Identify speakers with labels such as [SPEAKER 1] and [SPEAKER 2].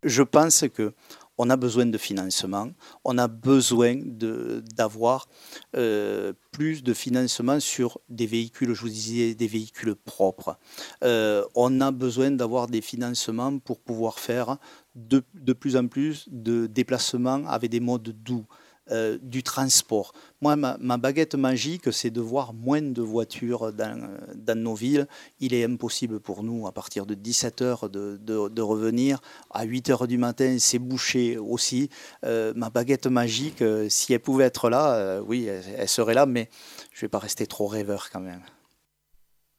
[SPEAKER 1] je pense que on a besoin de financement, on a besoin d'avoir plus de financement sur des véhicules, je vous disais, des véhicules propres. On a besoin d'avoir des financements pour pouvoir faire de plus en plus de déplacements avec des modes doux. Du transport. Moi, ma baguette magique, c'est de voir moins de voitures dans nos villes. Il est impossible pour nous, à partir de 17 heures, de revenir. À 8 heures du matin, c'est bouché aussi. Ma baguette magique, si elle pouvait être là, oui, elle serait là, mais je ne vais pas rester trop rêveur quand même.